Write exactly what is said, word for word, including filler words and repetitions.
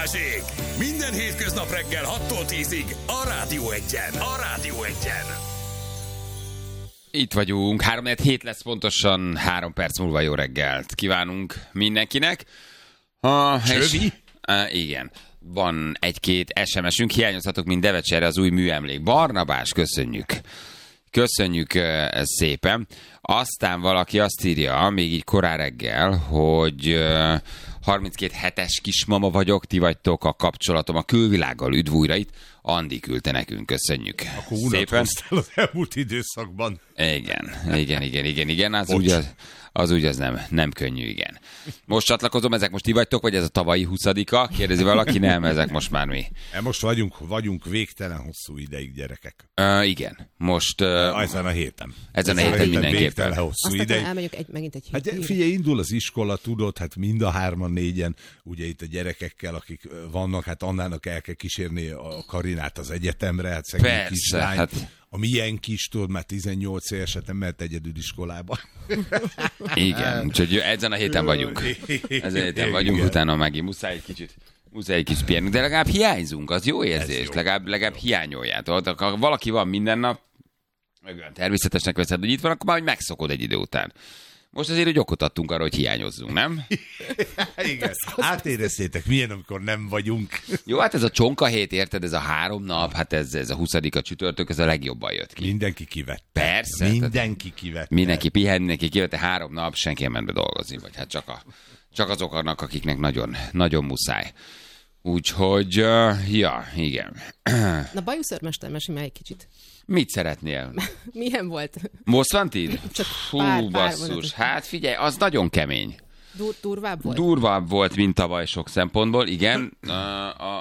Balázsék! Minden hétköznap reggel hattól tízig a Rádió Egyen. A Rádió Egyen. Itt vagyunk, három hét lesz pontosan, három perc múlva jó reggelt kívánunk mindenkinek. Ha, Csövi? Uh, igen. Van egy-két es em esünk, hiányozhatok, mint Devecserre az új műemlék. Barnabás, köszönjük. Köszönjük uh, szépen. Aztán valaki azt írja, még így korán reggel, hogy uh, harminckét hetes kismama vagyok, ti vagytok a kapcsolatom a külvilággal, üdv újra itt. Andi küldte nekünk, köszönjük. Akkor unatkoztál az elmúlt időszakban. Igen, igen, igen, igen, igen. Az úgy az, az, úgy az nem, nem könnyű, igen. Most csatlakozom, ezek most ti vagytok, vagy ez a tavalyi huszadika? Kérdezi valaki, nem, ezek most már mi. Most vagyunk, vagyunk végtelen hosszú ideig, gyerekek. Uh, igen, most... Uh, ezen a héten. Ezen a héten mindenképpen. Végtelen hosszú Aztán ideig. elmegyünk egy, megint egy Hát hírre. figyelj, indul az iskola, tudod, hát mind a hárman, négyen, ugye itt a gyerekekkel, akik vannak, hát Annának el kell kísérni a Karinát az egyetemre, hát szegény Persze, kislány. hát... A milyen kis, tudod, már tizennyolc éveset nem mehet egyedül iskolába. Igen, úgyhogy ezen a héten vagyunk. Ezen a héten vagyunk, igen. Utána megint muszáj egy kicsit, muszáj egy kicsit pihenni. De legalább hiányzunk, az jó érzés, jó. Legalább, legalább hiányoljátok. Ha valaki van minden nap, meg olyan természetesnek veszed, hogy itt van, akkor már hogy megszokod egy idő után. Most azért, hogy okot adtunk arra, hogy hiányozzunk, nem? Igen. Átéreztétek, milyen, amikor nem vagyunk. Jó, hát ez a csonka hét, érted, ez a három nap, hát ez, ez a huszadika csütörtök, ez a legjobban jött ki. Mindenki kivette. Persze. Mindenki kivette. Mindenki pihen, mindenki kivette három nap, senki nem ment be dolgozni, vagy hát csak, a, csak azok annak, akiknek nagyon, nagyon muszáj. Úgyhogy, uh, ja, igen. Na, bajuszörmester, mesélj már egy kicsit. Mit szeretnél? Milyen volt? Mosztantid? Csak Fú, pár, pár basszus. mondatot. Hát figyelj, az nagyon kemény. Dur- durvább volt? Durvább volt, mint tavaly sok szempontból, igen. A, a,